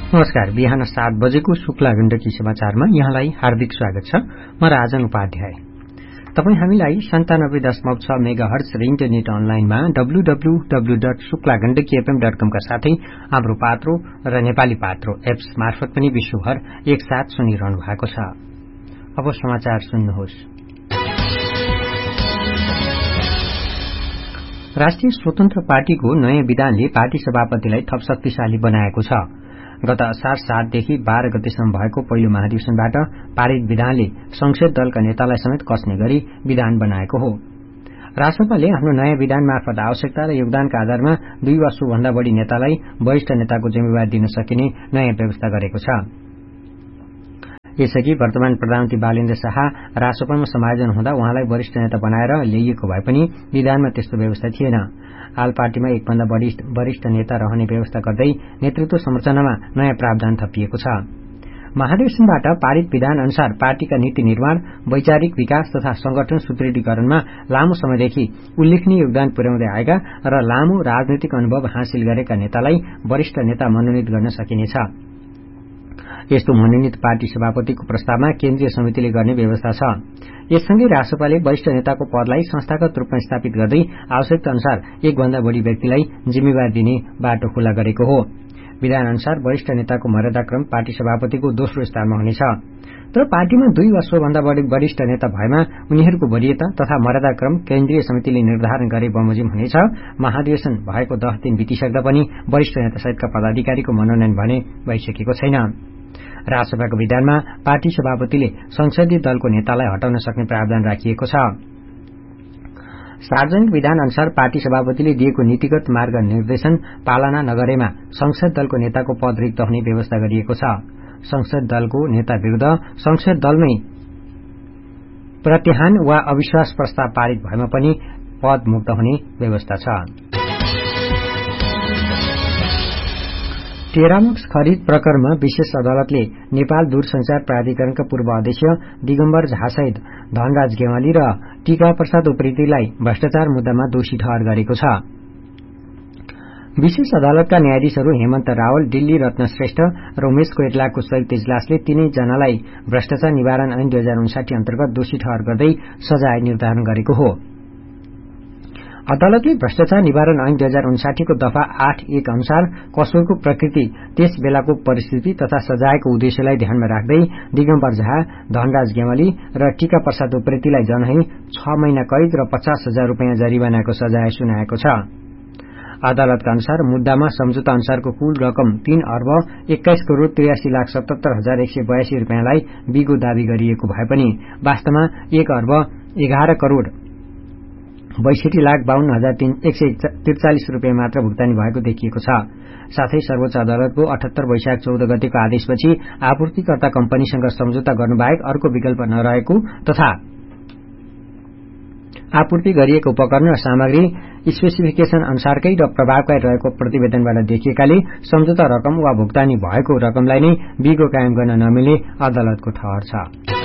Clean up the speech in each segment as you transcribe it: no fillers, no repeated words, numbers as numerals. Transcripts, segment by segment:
नमस्कार। बिहान 7 बजेको शुक्ला गण्डकी समाचारमा यहाँलाई हार्दिक स्वागत छ। म राजन उपाध्याय। तपाई हामीलाई 97.6 मेगाहर्ट्ज र इन्टरनेट अनलाइनमा www.शुक्लागण्डकीfm.com का साथै हाम्रो पात्रो र नेपाली पात्रो एप्स मार्फत पनि विश्वभर एकसाथ सुनिरहनु भएको छ। अब समाचार सुन्नुहोस्। राष्ट्रिय स्वतन्त्र पार्टीको नयाँ विधानले पार्टी सभापतिलाई थप शक्तिशाली बनाएको छ। गत असार 7 देखि 12 गतेसम्म भएको पहिलो महाधिवेशनबाट पारित विधानले संसद दलका नेतालाई समेत कस्ने गरी विधान बनाएको हो। राष्ट्रपतिले आफ्नो नयाँ विधान मार्फत आवश्यकता र योगदानका आधारमा 2 वा सोभन्दा बढ़ी नेतालाई वरिष्ठ नेताको जिम्मेवारी दिन सकिने नयाँ व्यवस्था गरेको छ। यसअघि वर्तमान प्रधानमन्त्री बालेन्द्र शाह रासोपामा समायोजन हुँदा उहाँलाई वरिष्ठ नेता बनाएर ल्याइएको भए पनि विधानमा त्यस्तो व्यवस्था थिएन। हाल पार्टीमा एकभन्दा बढ़ी वरिष्ठ नेता रहने व्यवस्था गर्दै नेतृत्व संरचनामा नयाँ प्रावधान थपिएको छ। महाधिवेशनबाट पारित विधान अनुसार पार्टीका नीति निर्माण, वैचारिक विकास तथा संगठन सुदृढीकरणमा लामो समयदेखि उल्लेखनीय योगदान पुर्याउँदै आएका र लामो राजनैतिक अनुभव हासिल गरेका नेतालाई वरिष्ठ नेता मनोनित गर्न सकिनेछ। यस्तो मनोनित पार्टी सभापतिको प्रस्तावमा केन्द्रीय समितिले गर्ने व्यवस्था छ। यससँगै राष्ट्रपतिले वरिष्ठ नेताको पदलाई संस्थागत रूपमा स्थापित गर्दै आवश्यकता अनुसार एकभन्दा बढ़ी व्यक्तिलाई जिम्मेवारी दिने बाटो खुला गरेको हो। विधान अनुसार वरिष्ठ नेताको मर्यादाक्रम पार्टी सभापतिको दोस्रो स्थानमा हुनेछ। तर पार्टीमा 2 वा सोभन्दा बढ़ी वरिष्ठ नेता भएमा उनीहरूको वरियता तथा मर्यादाक्रम केन्द्रीय समितिले निर्धारण गरे बमोजिम हुनेछ। महाधिवेशन भएको 10 दिन बितिसक्दा पनि वरिष्ठ नेता सहितका पदाधिकारीको मनोनयन भने भइसकेको छैन। राष्ट्रसभाको विधानमा पार्टी सभापतिले संसदीय दलको नेतालाई हटाउन सक्ने प्रावधान राखिएको छ। सार्वजनिक विधान अनुसार पार्टी सभापतिले दिएको नीतिगत मार्ग निर्देशन पालना नगरेमा संसद दलको नेताको पद रिक्त हुने व्यवस्था गरिएको छ। संसद दलको नेता विरूद्ध संसद दलमै प्रत्याहान वा अविश्वास प्रस्ताव पारित भएमा पनि पद मुक्त हुने व्यवस्था छ। टेरामक्स खरिद प्रकरणमा विशेष अदालतले नेपाल दूरसंचार प्राधिकरणका पूर्व अध्यक्ष दिगम्बर झासहित धनराज गेवाली र टीका प्रसाद उप्रेतीलाई भ्रष्टाचार मुद्दामा दोषी ठहर गरेको छ। विशेष अदालतका न्यायाधीशहरू हेमन्त रावल, दिल्ली रत्न श्रेष्ठ र उमेश कोइरालाको संयुक्त इजलासले तीनै जनालाई भ्रष्टाचार निवारण ऐन 2059 अन्तर्गत दोषी ठहर गर्दै सजाय निर्धारण गरेको हो। अदालतले भ्रष्टाचार निवारण ऐन 2059 को दफा 8(1) अनुसार कसुरको प्रकृति, त्यस बेलाको परिस्थिति तथा सजायको उद्देश्यलाई ध्यानमा राख्दै दिगम्बर झा, धनराज गेवाली र टीका प्रसाद उप्रेतीलाई जनही 6 महिना कैद र 50,000 रुपियाँ जरिवानाको सजाय सुनाएको छ। अदालतका अनुसार मुद्दामा सम्झौता अनुसारको कुल रकम 3,21,83,77,182 रुपियाँलाई बिगो दावी गरिएको भए पनि वास्तवमा 1,11,62,143 रुपियाँ मात्र भुक्तानी भएको देखिएको छ। साथै सर्वोच्च अदालतको 78 वैशाख 14 गतेको आदेशपछि आपूर्तिकर्ता कम्पनीसँग सम्झौता गर्नुबाहेक अर्को विकल्प नरहेको तथा आपूर्ति गरिएको उपकरण र सामग्री स्पेसिफिकेशन अनुसारकै र प्रभावकै रहेको प्रतिवेदनबाट देखिएकाले सम्झौता रकम वा भुक्तानी भएको रकमलाई नै बिगो कायम गर्न नमिल्ने अदालतको ठहर छ।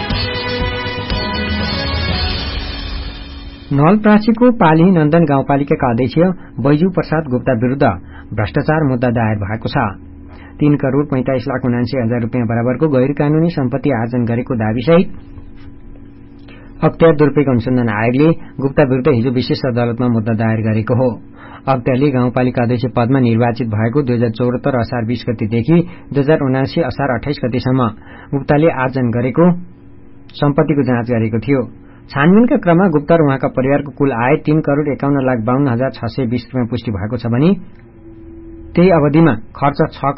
नलप्रासीको पाली नन्दन गाउँपालिकाका अध्यक्ष बैजू प्रसाद गुप्ता विरूद्ध भ्रष्टाचार मुद्दा दायर भएको छ। 3,45,79,000 रुपियाँ बराबरको गैर कानूनी सम्पत्ति आर्जन गरेको दावीसहित अख्तियार दुरूपयोग अनुसन्धान आयोगले गुप्ता विरूद्ध हिजो विशेष अदालतमा मुद्दा दायर गरेको हो। अख्तियारले गाउँपालिका अध्यक्ष पदमा निर्वाचित भएको 2074 असार 20 गतेदेखि 2079 असार 28 गतेसम्म गुप्ताले आर्जन गरेको सम्पत्तिको जाँच गरेको थियो। छानबिनका क्रममा गुप्ता र उहाँका परिवारको कुल आय 3,51,52,620 रुपियाँ पुष्टि भएको छ भने त्यही अवधिमा खर्च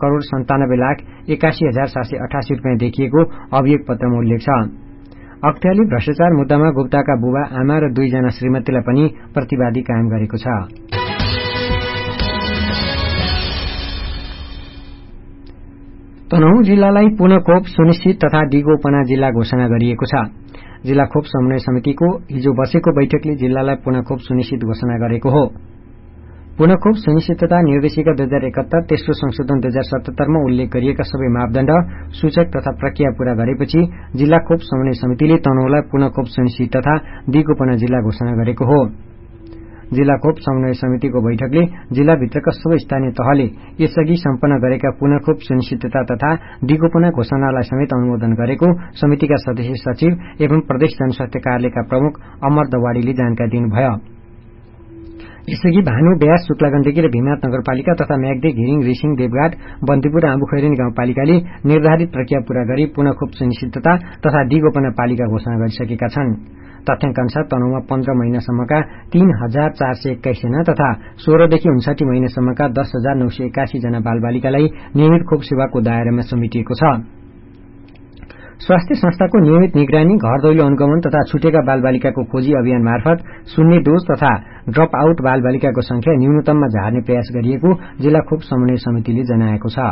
6,97,81,788 रुपियाँ देखिएको अभियोग पत्रमा उल्लेख छ। अख्तियारले भ्रष्टाचार मुद्दामा गुप्ताका बुबा, आमा र 2 जना श्रीमतीलाई पनि प्रतिवादी कायम गरेको छ। तनहुँ जिल्लालाई पुनः खोप सुनिश्चित तथा दिगोपना जिल्ला घोषणा गरिएको छ। जिल्ला खोप समन्वय समितिको हिजो बसेको बैठकले जिल्लालाई पुनः खोप सुनिश्चित घोषणा गरेको हो। पुनः खोप सुनिश्चितता निर्देशिका 2071 तेस्रो संशोधन 2077 मा उल्लेख गरिएका सबै मापदण्ड, सूचक तथा प्रक्रिया पूरा गरेपछि जिल्ला खोप समन्वय समितिले तनहुँलाई पुनः खोप सुनिश्चित तथा दिगोपना जिल्ला घोषणा गरेको हो। जिल्ला खोप समन्वय समितिको बैठकले जिल्लाभित्रका सबै स्थानीय तहले यसअघि सम्पन्न गरेका पुनः खोप सुनिश्चितता तथा दिगोपना घोषणालाई समेत अनुमोदन गरेको समितिका सदस्य सचिव एवं प्रदेश जनस्वास्थ्य कार्यालयका प्रमुख अमर दवाड़ीले जानकारी दिनुभयो। यसअघि भानु, ब्यास, शुक्लागण्डकी र भीमनाथ नगरपालिका तथा म्याग्दी, घिरिङ, रिसिङ, देवघाट, बन्तीपुर र आम्बुखैरेनी गाउँपालिकाले निर्धारित प्रक्रिया पूरा गरी पुनः खोप सुनिश्चितता तथा दिगोपना पालिका घोषणा गरिसकेका छन्। तथ्याङ्क अनुसार तनहुँमा 15 महिनासम्मका 3,421 जना तथा 16 देखि 59 महिनासम्मका 10,981 जना बालबालिकालाई नियमित खोप सेवाको दायरामा समेटिएको छ। स्वास्थ्य संस्थाको नियमित निगरानी, घर दैलो अनुगमन तथा छुटेका बालबालिकाको खोजी अभियान मार्फत शून्य डोज तथा ड्रप आउट बालबालिकाको संख्या न्यूनतममा झार्ने प्रयास गरिएको जिल्ला खोप समन्वय समितिले जनाएको छ।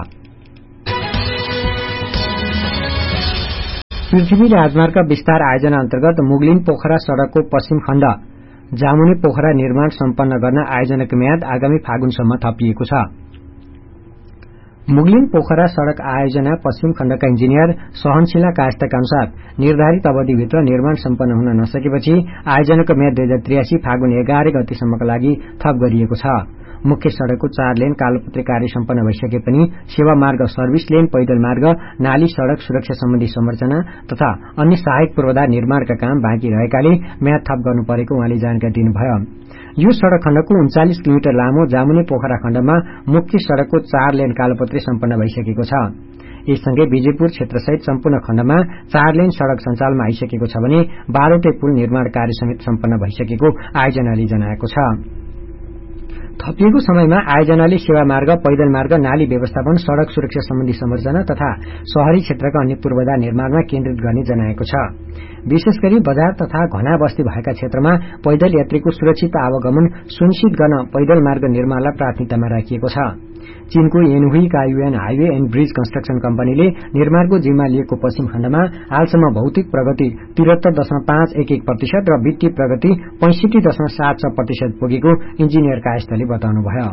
पृथ्वी राजमार्ग विस्तार आयोजना अन्तर्गत मुगलिन पोखरा सड़कको पश्चिम खण्ड जामुनी पोखरा निर्माण सम्पन्न गर्न आयोजनाको म्याद आगामी फागुनसम्म थपिएको छ। मुगलिन पोखरा सड़क आयोजना पश्चिम खण्डका इन्जिनियर सहनशीला कायस्थका अनुसार निर्धारित अवधिभित्र निर्माण सम्पन्न हुन नसकेपछि आयोजनाको म्याद 2083 फागुन 11 गतेसम्मका लागि थप गरिएको छ। मुख्य सड़कको 4 लेन कालोपत्री कार्य सम्पन्न भइसके पनि सेवा मार्ग, सर्भिस लेन, पैदल मार्ग, नाली, सड़क सुरक्षा सम्बन्धी संरचना तथा अन्य सहायक पूर्वाधार निर्माणका काम बाँकी रहेकाले म्याद थप गर्नु परेको उहाँले जानकारी दिनुभयो। यो सड़क खण्डको 39 किलोमिटर लामो जामुने पोखरा खण्डमा मुख्य सड़कको 4 लेन कालोपत्री सम्पन्न भइसकेको छ। यससँगै विजयपुर क्षेत्रसहित सम्पूर्ण खण्डमा 4 लेन सड़क सञ्चालनमा आइसकेको छ भने 12वटै पुल निर्माण कार्य समेत सम्पन्न भइसकेको आयोजनाले जनाएको छ। थपिएको समयमा आयोजनाले सेवा मार्ग, पैदल मार्ग, नाली व्यवस्थापन, सड़क सुरक्षा सम्बन्धी संरचना तथा शहरी क्षेत्रका अन्य पूर्वाधार निर्माणमा केन्द्रित गर्ने जनाएको छ। विशेष गरी बजार तथा घना बस्ती भएका क्षेत्रमा पैदल यात्रीको सुरक्षित आवागमन सुनिश्चित गर्न पैदल मार्ग निर्माणलाई प्राथमिकतामा राखिएको छ। चीनको येनहुई कायुएन हाइवे एण्ड ब्रिज कन्स्ट्रक्सन कम्पनीले निर्माणको जिम्मा लिएको पश्चिम खण्डमा हालसम्म भौतिक प्रगति 73.51% र वित्तीय प्रगति 65.76% पुगेको इन्जिनियर कायस्थले बताउनुभयो।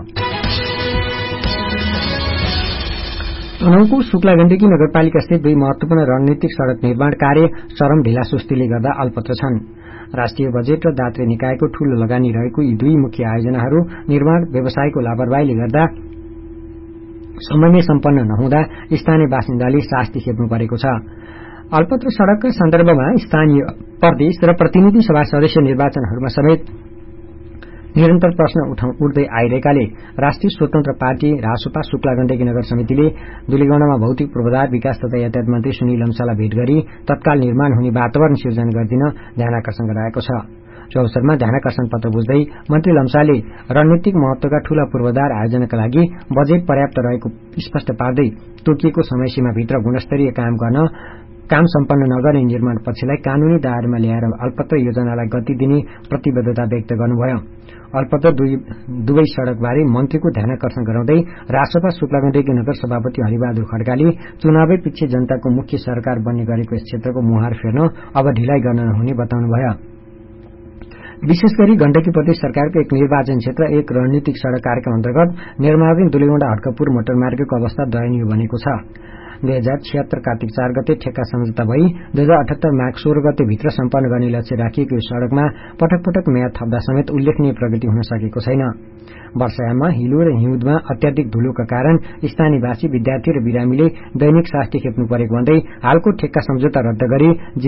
तनहुँको शुक्लागण्डकी नगरपालिका स्थित 2 महत्वपूर्ण रणनीतिक सड़क निर्माण कार्य चरम ढिलासुस्तीले गर्दा अल्पत्र छन्। राष्ट्रिय बजेट र दात्री निकायको ठूलो लगानी रहेको यी 2 मुख्य आयोजनाहरू निर्माण व्यवसायको लापरवाहीले गर्दा समयमै सम्पन्न नहुँदा स्थानीय बासिन्दाले शास्ति खेप्नु परेको छ। अल्पत्र सड़कका सन्दर्भमा स्थानीय, प्रदेश र प्रतिनिधि सभा सदस्य निर्वाचनहरूमा समेत निरन्तर प्रश्न उठ्दै आइरहेकाले राष्ट्रिय स्वतन्त्र पार्टी रासोपा शुक्लागण्डकी नगर समितिले दुलीगौंडामा भौतिक पूर्वाधार विकास तथा यातायात मन्त्री सुनिल लम्साललाई भेट गरी तत्काल निर्माण हुने वातावरण सिर्जना गरिदिन ध्यानाकर्षण गराएको छ। यो अवसरमा ध्यानाकर्षण पत्र बुझ्दै मन्त्री लम्सालले रणनीतिक महत्वका ठूला पूर्वाधार आयोजनाका लागि बजेट पर्याप्त रहेको स्पष्ट पार्दै तोकिएको समयसीमाभित्र गुणस्तरीय काम सम्पन्न नगर्ने निर्माण पक्षलाई कानूनी दायरामा ल्याएर अल्पत्र योजनालाई गति दिने प्रतिबद्धता व्यक्त गर्नुभयो। अल्पत्र दुवै सड़कबारे मन्त्रीको ध्यानाकर्षण गराउँदै रासोपा शुक्लागण्डकी नगर सभापति हरिबहादुर खड्काले चुनावै पछि जनताको मुख्य सरकार बन्ने गरेको यस क्षेत्रको मुहार फेर्न अब ढिलाइ गर्न नहुने बताउनुभयो। विशेष गरी गण्डकी प्रदेश सरकारको एक निर्वाचन क्षेत्र एक रणनीतिक सड़क कार्यक्रम अन्तर्गत निर्माणाधीन दुलीगौंडा हड्कपुर मोटरमार्गको अवस्था दयनीय बनेको छ। 2076 कार्तिक 4 गते ठेक्का सम्झौता भई 2078 माघ 16 गते भित्र सम्पन्न गर्ने लक्ष्य राखिएको यो सड़कमा पटक पटक म्याद थप्दा समेत उल्लेखनीय प्रगति हुन सकेको छैन। वर्षायाममा हिलो र हिउँदमा अत्याधिक धुलोका कारण स्थानीयवासी, विद्यार्थी र बिरामीले दैनिक शास्ति खेप्नु परेको भन्दै हालको ठेक्का सम्झौता रद्द गरी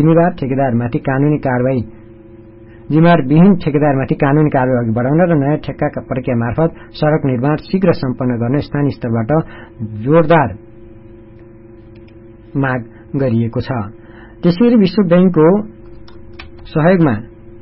जिम्मेवारविहीन ठेकेदारमाथि कानूनी कारवाही अघि बढाउन र नयाँ ठेक्का प्रक्रिया मार्फत सड़क निर्माण शीघ्र सम्पन्न गर्न स्थानीय स्तरबाट जोरदार माग गरिएको छ। त्यसैगरी विश्व बैंकको सहयोगमा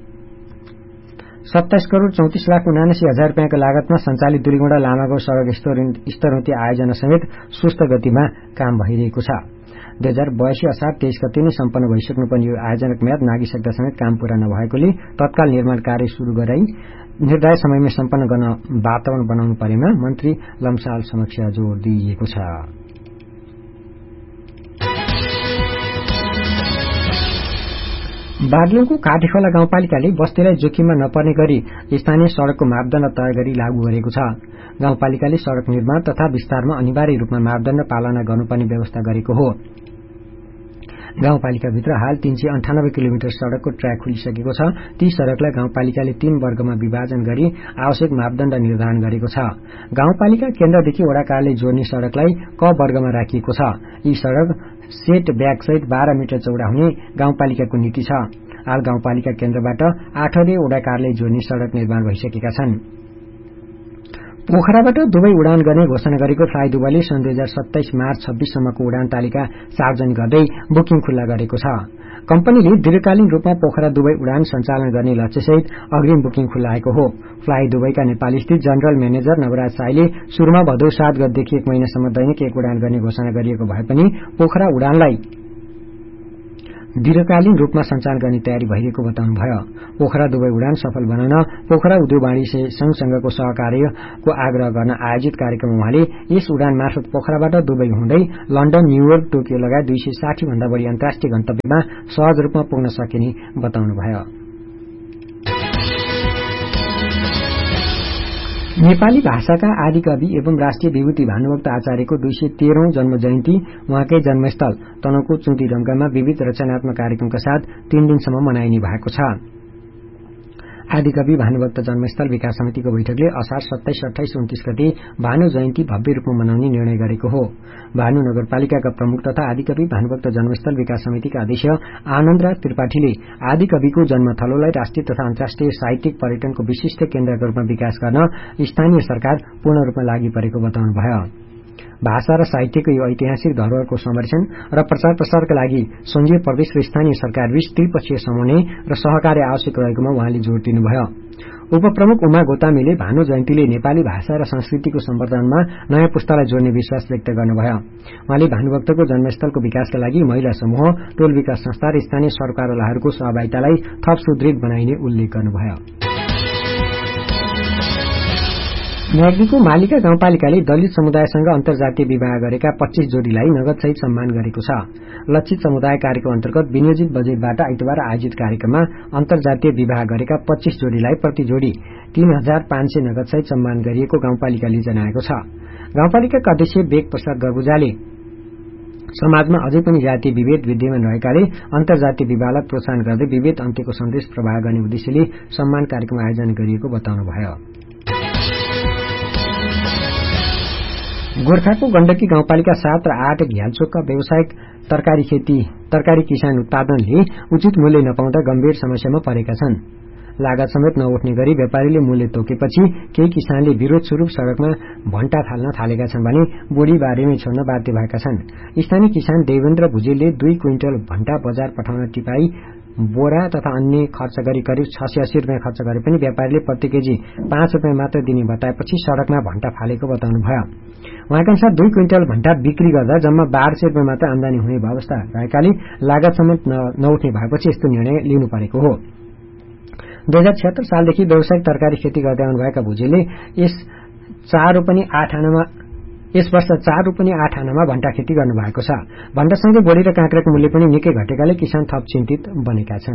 27 करोड़ 34 लाख 79 हजार रुपियाँको लागतमा सञ्चालित दुलीगौंडा लामागाउँ सड़क स्तरोन्नति आयोजना समेत सुस्त गतिमा काम भइरहेको छ। 2082 असार 23 गते नै सम्पन्न भइसक्नुपर्ने यो आयोजनाको म्याद नागिसक्दा समेत काम पूरा नभएकोले तत्काल निर्माण कार्य शुरू गराई निर्धारित समयमा सम्पन्न गर्न वातावरण बनाउनु परेमा मन्त्री लम्साल समक्ष जोड़ दिइएको छ। बागलुङको काठीखोला गाउँपालिकाले बस्तीलाई जोखिममा नपर्ने गरी स्थानीय सड़कको मापदण्ड तय गरी लागू गरेको छ। गाउँपालिकाले सड़क निर्माण तथा विस्तारमा अनिवार्य रूपमा मापदण्ड पालना गर्नुपर्ने व्यवस्था गरेको हो। गाउँपालिकाभित्र हाल 398 किलोमिटर सड़कको ट्र्याक खुलिसकेको छ। ती सड़कलाई गाउँपालिकाले 3 वर्गमा विभाजन गरी आवश्यक मापदण्ड निर्धारण गरेको छ। गाउँपालिका केन्द्रदेखि वडा कार्यालय जोड्ने सड़कलाई क वर्गमा राखिएको छ। यी सड़क सेट ब्याकसहित 12 मिटर चौडा हुने गाउँपालिकाको नीति छ। हाल गाउँपालिका केन्द्रबाट 8 वडा कार्यालय जोड्ने सड़क निर्माण भइसकेका छन्। पोखराबाट दुबई उडान गर्ने घोषणा गरेको फ्लाइ दुबईले सन् 2027 मार्च 26 सम्मको उडान तालिका सार्वजनिक गर्दै बुकिङ खुल्ला गरेको छ। कम्पनीले दीर्घकालीन रूपमा पोखरा दुबई उडान सञ्चालन गर्ने लक्ष्यसहित अग्रिम बुकिङ खुल्लाएको हो। फ्लाइ दुबईका नेपाल स्थित जनरल म्यानेजर नवराज साईले सुरुमा भदौ 7 गतेदेखि 1 महिनासम्म दैनिक 1 उडान गर्ने घोषणा गरिएको भए पनि पोखरा उडानलाई दीर्घकालीन रूपमा सञ्चालन गर्ने तयारी भइरहेको बताउनुभयो। पोखरा दुबई उडान सफल बनाउन पोखरा उद्योग वाणिज्य संघसँगको सहकार्यको आग्रह गर्न आयोजित कार्यक्रममा उहाँले यस उडान मार्फत पोखराबाट दुबई हुँदै लन्डन, न्यूयोर्क, टोकियो लगायत 260 भन्दा बढ़ी अन्तर्राष्ट्रिय गन्तव्यमा सहज रूपमा पुग्न सकिने बताउनुभयो। नेपाली भाषाका आदिकवि एवं राष्ट्रिय विभूति भानुभक्त आचार्यको 213औं जन्म जयन्ती उहाँकै जन्मस्थल तनहुँको चुन्तीढुङ्गामा विविध रचनात्मक कार्यक्रमका साथ 3 दिनसम्म मनाइने भएको छ। आदिकवि भानुभक्त जन्मस्थल विकास समितिको बैठकले असार 27, 28, 29 गते भानु जयन्ती भव्य रूपमा मनाउने निर्णय गरेको हो। भानु नगरपालिकाका प्रमुख तथा आदिकवि भानुभक्त जन्मस्थल विकास समितिका अध्यक्ष आनन्दराज त्रिपाठीले आदिकविको जन्मथलोलाई राष्ट्रिय तथा अन्तर्राष्ट्रिय साहित्यिक पर्यटनको विशिष्ट केन्द्रका रूपमा विकास गर्न स्थानीय सरकार पूर्ण रूपमा लागि परेको बताउनुभयो। भाषा र साहित्यको यो ऐतिहासिक धरोहरको संरक्षण र प्रचार प्रसारका लागि संघीय प्रदेश र स्थानीय सरकारबीच त्रिपक्षीय समन्वय र सहकार्य आवश्यक रहेकोमा उहाँले जोड़ दिनुभयो। उपप्रमुख उमा गोतामीले भानु जयन्तीले नेपाली भाषा र संस्कृतिको सम्वर्धनमा नयाँ पुस्तालाई जोड्ने विश्वास व्यक्त गर्नुभयो। उहाँले भानुभक्तको जन्मस्थलको विकासका लागि महिला समूह, टोल विकास संस्था र स्थानीय सरकारवालाहरूको सहभागितालाई थप सुदृढ बनाइने उल्लेख गर्नुभयो। म्याग्दीको मालिका गाउँपालिकाले दलित समुदायसँग अन्तर्जातीय विवाह गरेका 25 जोडीलाई नगदसहित सम्मान गरेको छ। लक्षित समुदाय कार्यको अन्तर्गत विनियोजित बजेटबाट आइतबार आयोजित कार्यक्रममा अन्तर्जातीय विवाह गरेका 25 जोडीलाई प्रति जोडी 3500 नगदसहित सम्मान गरिएको गाउँपालिकाले जनाएको छ। गाउँपालिकाका अध्यक्ष बेग प्रसाद गर्बुजाले समाजमा अझै पनि जातीय विभेद विद्यमान रहेकाले अन्तर्जातीय विवाहलाई प्रोत्साहन गर्दै विभेद अन्त्यको सन्देश प्रवाह गर्ने उद्देश्यले सम्मान कार्यक्रम आयोजन गरिएको बताउनुभयो। गोर्खाको गण्डकी गाउँपालिका 7 र 8 घ्यालचोकका व्यावसायिक तरकारी किसान उत्पादनले उचित मूल्य नपाउँदा गम्भीर समस्यामा परेका छन्। लागत समेत नउठ्ने गरी व्यापारीले मूल्य तोकेपछि केही किसानले विरोध स्वरूप सड़कमा भण्टा फाल्न थालेका छन् भने बोडी बारीमै छोड्न बाध्य भएका छन्। स्थानीय किसान देवेन्द्र भुजेलले 2 क्विन्टल भण्टा बजार पठाउन टिपाई, बोरा तथा अन्य खर्च गरी करिब 680 रुपियाँ खर्च गरे पनि व्यापारीले प्रति केजी 5 रुपियाँ मात्र दिने बताएपछि सड़कमा भण्टा फालेको बताउनुभयो। उहाँका अनुसार 2 क्विन्टल भण्टा बिक्री गर्दा जम्मा 1200 रुपियाँ मात्र आमदानी हुने व्यवस्था रहेकाले लागत समेत नउठ्ने भएपछि यस्तो निर्णय लिनु परेको हो। 2076 सालदेखि व्यावसायिक तरकारी खेती गर्दै आउनुभएका भुजेलले यस वर्ष 4 रोपनी 8 आनामा भण्टा खेती गर्नुभएको छ। भण्टासँगै बोडी र काँक्राको मूल्य पनि निकै घटेकाले किसान थप चिन्तित बनेका छन्।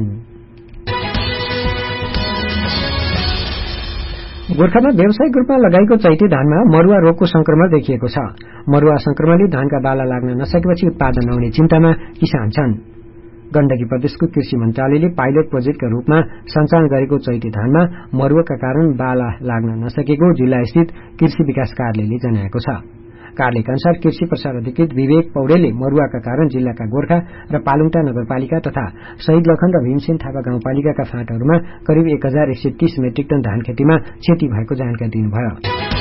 गोर्खामा व्यावसायिक रूपमा लगाइएको चैते धानमा मरुवा रोगको संक्रमण देखिएको छ। मरुवा संक्रमणले धानका बाला लाग्न नसकेपछि उत्पादन नहुने चिन्तामा किसान छन्। गण्डकी प्रदेशको कृषि मन्त्रालयले पाइलट प्रोजेक्टका रूपमा सञ्चालन गरेको चैते धानमा मरुवाका कारण बाला लाग्न नसकेको जिल्ला स्थित कृषि विकास कार्यालयले जनाएको छ। कार्यालयका अनुसार कृषि प्रसार अधिकृत विवेक पौडेलले मरुवाका कारण जिल्लाका गोर्खा र पालुङटा नगरपालिका तथा शहीद लखन र भीमसेन थापा गाउँपालिकाका फाँटहरूमा करिब 1130 मेट्रिक टन धान खेतीमा क्षति भएको जानकारी दिनुभयो।